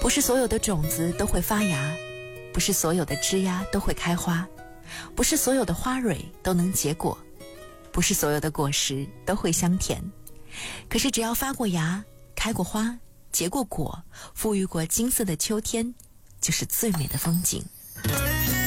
不是所有的种子都会发芽，不是所有的枝丫都会开花，不是所有的花蕊都能结果，不是所有的果实都会香甜。可是只要发过芽，开过花，结过果，赋予过金色的秋天，就是最美的风景。